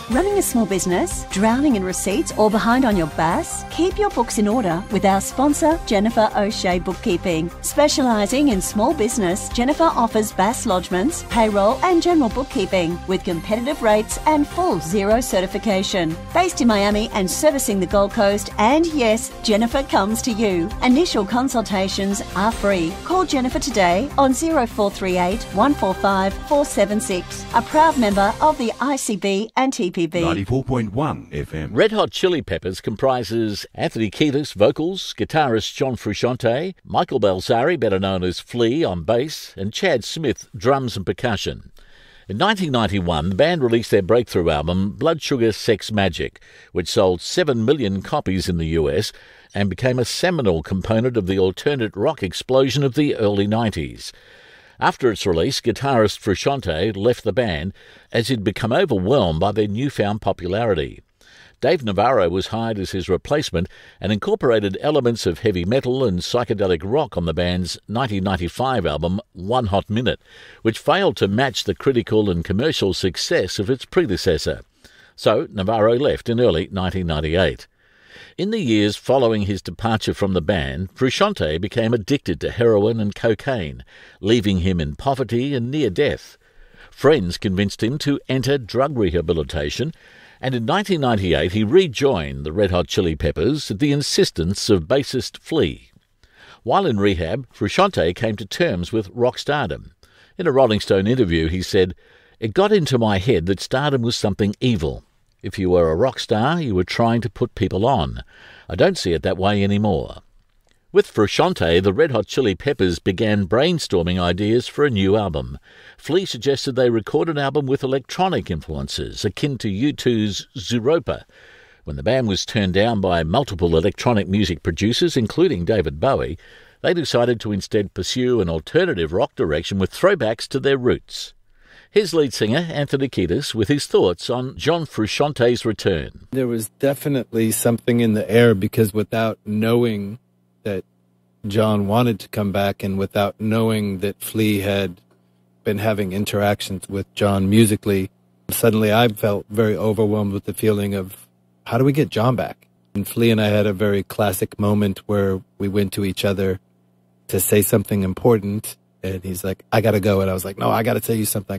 Running a small business? Drowning in receipts or behind on your BAS? Keep your books in order with our sponsor, Jennifer O'Shea Bookkeeping. Specialising in small business, Jennifer offers BAS lodgements, payroll and general bookkeeping with competitive rates and full Xero certification. Based in Miami and servicing the Gold Coast, and yes, Jennifer comes to you. Initial consultations are free. Call Jennifer today on 0438 145 476. A proud member of the ICB and TPB. 94.1 FM. Red Hot Chili Peppers comprises Anthony Kiedis, vocals, guitarist John Frusciante, Michael Balzari, better known as Flea, on bass, and Chad Smith, drums and percussion. In 1991, the band released their breakthrough album, Blood Sugar Sex Magik, which sold 7 million copies in the US and became a seminal component of the alternate rock explosion of the early 90s. After its release, guitarist Frusciante left the band as he'd become overwhelmed by their newfound popularity. Dave Navarro was hired as his replacement and incorporated elements of heavy metal and psychedelic rock on the band's 1995 album One Hot Minute, which failed to match the critical and commercial success of its predecessor. So Navarro left in early 1998. In the years following his departure from the band, Frusciante became addicted to heroin and cocaine, leaving him in poverty and near death. Friends convinced him to enter drug rehabilitation, and in 1998 he rejoined the Red Hot Chili Peppers at the insistence of bassist Flea. While in rehab, Frusciante came to terms with rock stardom. In a Rolling Stone interview, he said, "It got into my head that stardom was something evil. If you were a rock star, you were trying to put people on. I don't see it that way anymore." With Frusciante, the Red Hot Chili Peppers began brainstorming ideas for a new album. Flea suggested they record an album with electronic influences, akin to U2's Zooropa. When the band was turned down by multiple electronic music producers, including David Bowie, they decided to instead pursue an alternative rock direction with throwbacks to their roots. Here's lead singer Anthony Kiedis with his thoughts on John Frusciante's return. There was definitely something in the air because without knowing that John wanted to come back and without knowing that Flea had been having interactions with John musically, suddenly I felt very overwhelmed with the feeling of, how do we get John back? And Flea and I had a very classic moment where we went to each other to say something important. And he's like, I got to go. And I was like, no, I got to tell you something.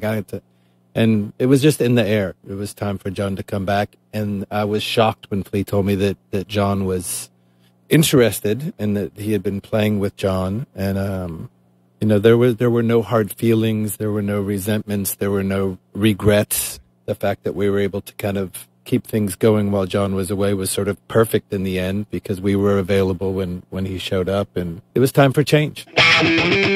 And it was just in the air. It was time for John to come back. And I was shocked when Flea told me that John was interested and that he had been playing with John. And, there were no hard feelings. There were no resentments. There were no regrets. The fact that we were able to kind of keep things going while John was away was sort of perfect in the end because we were available when he showed up. And it was time for change.